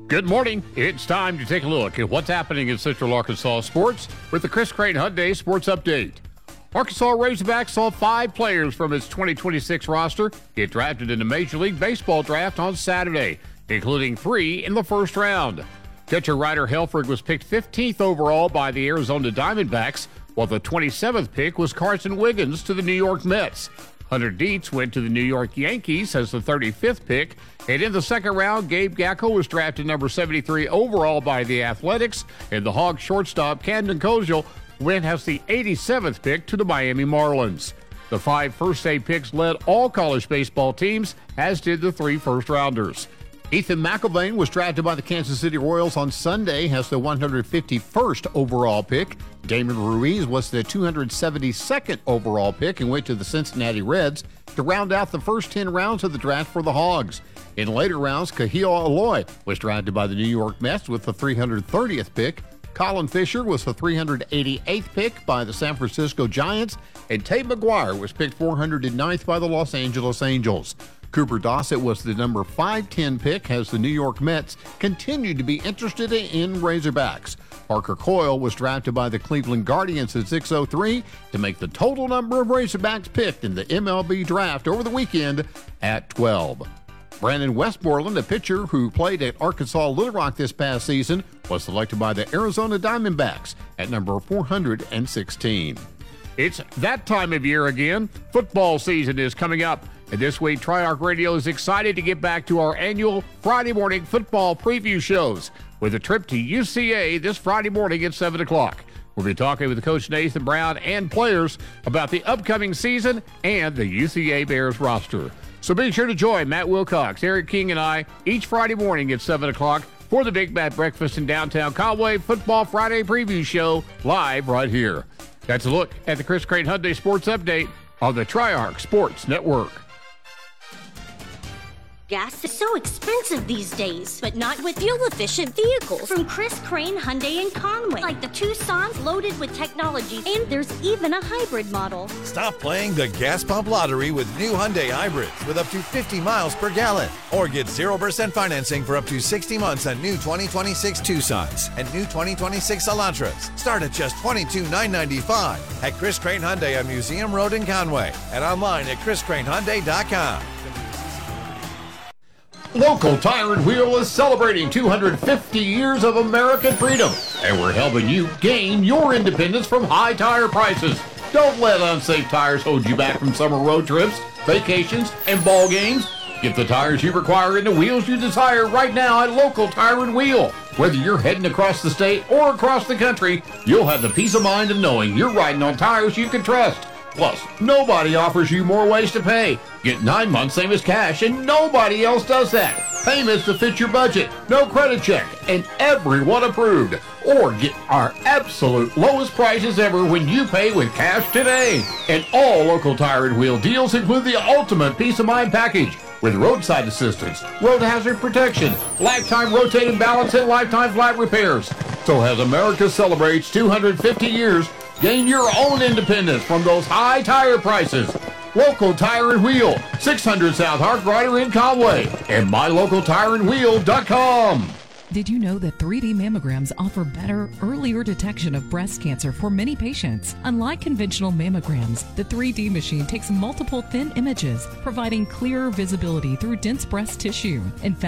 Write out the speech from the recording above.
Good morning. It's time to take a look at what's happening in Central Arkansas sports with the Chris Crane Hyundai Sports Update. Arkansas Razorbacks saw 5 players from its 2026 roster get drafted in the Major League Baseball draft on Saturday, including 3 in the first round. Catcher Ryder Helfrich was picked 15th overall by the Arizona Diamondbacks, while the 27th pick was Carson Wiggins to the New York Mets. Hunter Dietz went to the New York Yankees as the 35th pick, and in the second round, Gabe Gacko was drafted number 73 overall by the Athletics, and the Hogs shortstop Camden Koziel went as the 87th pick to the Miami Marlins. The 5 first-day picks led all college baseball teams, as did the 3 first-rounders. Ethan McIlvain was drafted by the Kansas City Royals on Sunday as the 151st overall pick. Damon Ruiz was the 272nd overall pick and went to the Cincinnati Reds to round out the first 10 rounds of the draft for the Hogs. In later rounds, Kahil Aloy was drafted by the New York Mets with the 330th pick. Colin Fisher was the 388th pick by the San Francisco Giants, and Tate McGuire was picked 409th by the Los Angeles Angels. Cooper Dossett was the number 510 pick as the New York Mets continued to be interested in Razorbacks. Parker Coyle was drafted by the Cleveland Guardians at 603 to make the total number of Razorbacks picked in the MLB draft over the weekend at 12. Brandon Westmoreland, a pitcher who played at Arkansas Little Rock this past season, was selected by the Arizona Diamondbacks at number 416. It's that time of year again. Football season is coming up. And this week, Tri-Arc Radio is excited to get back to our annual Friday morning football preview shows with a trip to UCA this Friday morning at 7 o'clock. We'll be talking with Coach Nathan Brown and players about the upcoming season and the UCA Bears roster. So be sure to join Matt Wilcox, Eric King, and I each Friday morning at 7 o'clock for the Big Matt Breakfast in downtown Conway Football Friday preview show live right here. That's a look at the Chris Crane Hyundai Sports Update on the Tri-Arc Sports Network. Gas is so expensive these days, but not with fuel-efficient vehicles from Chris Crane Hyundai in Conway, like the Tucson's loaded with technology, and there's even a hybrid model. Stop playing the gas pump lottery with new Hyundai hybrids with up to 50 miles per gallon, or get 0% financing for up to 60 months on new 2026 Tucsons and new 2026 Elantras. Start at just $22,995 at Chris Crane Hyundai on Museum Road in Conway and online at chriscranehyundai.com. Local Tire and Wheel is celebrating 250 years of American freedom, and we're helping you gain your independence from high tire prices. Don't let unsafe tires hold you back from summer road trips, vacations, and ball games. Get the tires you require and the wheels you desire right now at Local Tire and Wheel. Whether you're heading across the state or across the country, you'll have the peace of mind of knowing you're riding on tires you can trust. Plus, nobody offers you more ways to pay. Get 9 months same as cash, and nobody else does that. Payments to fit your budget, no credit check, and everyone approved. Or get our absolute lowest prices ever when you pay with cash today. And all Local Tire and Wheel deals include the ultimate peace of mind package with roadside assistance, road hazard protection, lifetime rotating balance, and lifetime flat repairs. So as America celebrates 250 years, gain your own independence from those high tire prices. Local Tire and Wheel, 600 South Hartrider in Conway, and mylocaltireandwheel.com. Did you know that 3D mammograms offer better, earlier detection of breast cancer for many patients? Unlike conventional mammograms, the 3D machine takes multiple thin images, providing clearer visibility through dense breast tissue. In fact,